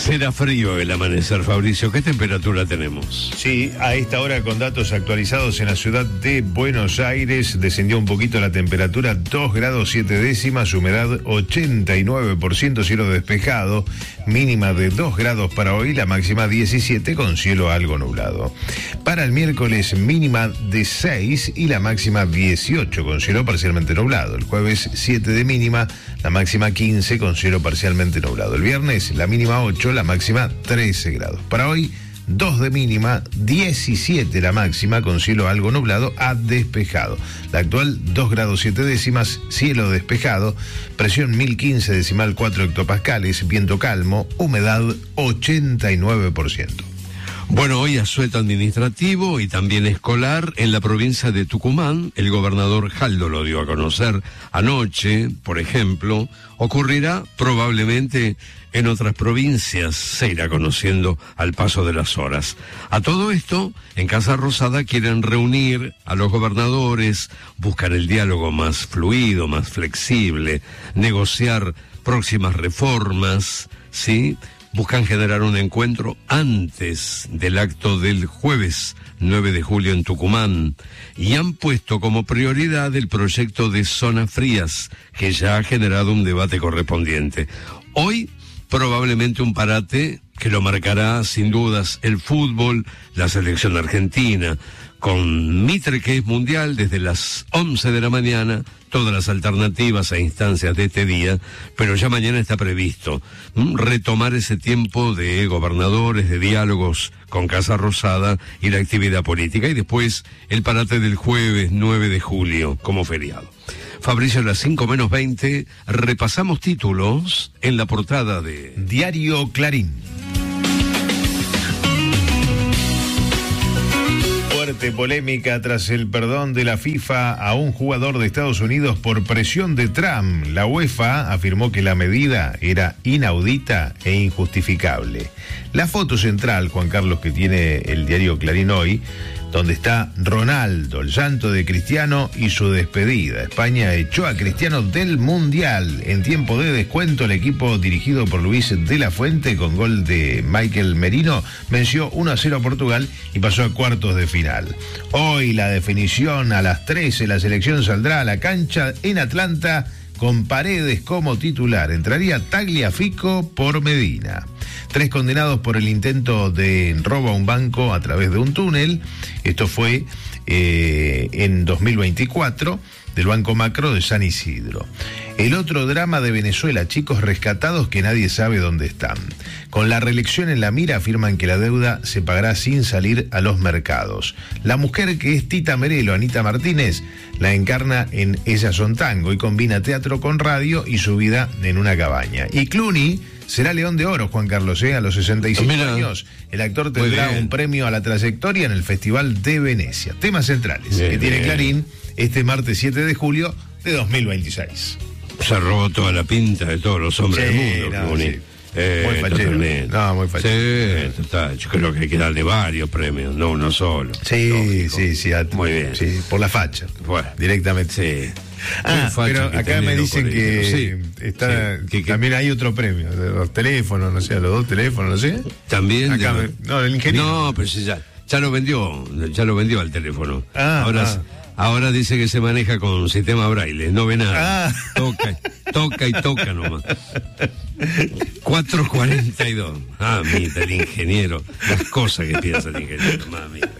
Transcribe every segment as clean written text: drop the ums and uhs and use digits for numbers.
Será frío el amanecer, Fabricio. ¿Qué temperatura tenemos? Sí, a esta hora con datos actualizados en la ciudad de Buenos Aires descendió un poquito la temperatura, 2 grados 7 décimas, humedad 89%, cielo despejado, mínima de 2 grados para hoy, la máxima 17 con cielo algo nublado. Para el miércoles mínima de 6 y la máxima 18 con cielo parcialmente nublado. El jueves 7 de mínima, la máxima 15 con cielo parcialmente nublado. El viernes la mínima 8, la máxima 13 grados. Para hoy 2 de mínima, 17 la máxima con cielo algo nublado a despejado. La actual 2 grados 7 décimas, cielo despejado, presión 1015 decimal 4 hectopascales, viento calmo, humedad 89%. Bueno, hoy asueto administrativo y también escolar en la provincia de Tucumán. El gobernador Jaldo lo dio a conocer anoche, por ejemplo. Ocurrirá probablemente en otras provincias, se irá conociendo al paso de las horas. A todo esto, en Casa Rosada quieren reunir a los gobernadores, buscar el diálogo más fluido, más flexible, negociar próximas reformas, ¿sí? Buscan generar un encuentro antes del acto del jueves 9 de julio en Tucumán y han puesto como prioridad el proyecto de zonas frías, que ya ha generado un debate correspondiente. Hoy, probablemente un parate que lo marcará sin dudas el fútbol, la selección argentina, con Mitre, que es mundial, desde las 11 de la mañana, todas las alternativas e instancias de este día, pero ya mañana está previsto retomar ese tiempo de gobernadores, de diálogos con Casa Rosada y la actividad política, y después el parate del jueves 9 de julio como feriado. Fabricio, a las 5:20, repasamos títulos en la portada de Diario Clarín. Fuerte polémica tras el perdón de la FIFA a un jugador de Estados Unidos por presión de Trump. La UEFA afirmó que la medida era inaudita e injustificable. La foto central, Juan Carlos, que tiene el diario Clarín hoy, donde está Ronaldo, el llanto de Cristiano y su despedida. España echó a Cristiano del Mundial. En tiempo de descuento, el equipo dirigido por Luis de la Fuente, con gol de Michael Merino, venció 1-0 a Portugal y pasó a cuartos de final. Hoy la definición a las 13, la selección saldrá a la cancha en Atlanta con Paredes como titular. Entraría Tagliafico por Medina. 3 condenados por el intento de robo a un banco a través de un túnel. Esto fue en 2024, del Banco Macro de San Isidro. El otro drama de Venezuela, chicos rescatados que nadie sabe dónde están. Con la reelección en la mira, afirman que la deuda se pagará sin salir a los mercados. La mujer, que es Tita Merelo, Anita Martínez, la encarna en Ellas Son Tango y combina teatro con radio y su vida en una cabaña. Y Clooney será León de Oro, Juan Carlos, a los 65 años. El actor tendrá un premio a la trayectoria en el Festival de Venecia. Temas centrales que tiene Clarín este martes 7 de julio de 2026. Se robó toda la pinta de todos los hombres del mundo, Clooney. Sí. Muy fachero. Muy fachero. Sí, total. Yo creo que hay que darle varios premios, no uno solo. Sí, lógico. sí. Muy bien. Sí, por la facha. Bueno, directamente. Sí. Pero acá me dicen que está que también hay otro premio, de los teléfonos, no sé, los 2 teléfonos, no sé. También. Acá no, el ingeniero. No, pero ya lo vendió al teléfono. Ahora dice que se maneja con sistema braille, no ve nada. Toca y toca nomás. 4:42. Mamita, el ingeniero. Las cosas que piensa el ingeniero, mamita.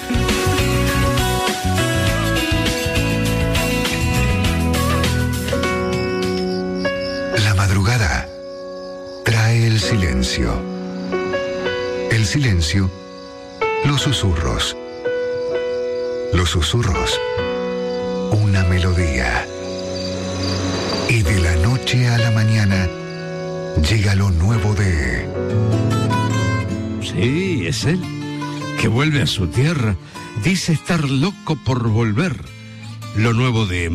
La madrugada trae el silencio. El silencio, los susurros. Los susurros, una melodía. Y de la noche a la mañana llega lo nuevo de... Sí, es él, que vuelve a su tierra. Dice estar loco por volver. Lo nuevo de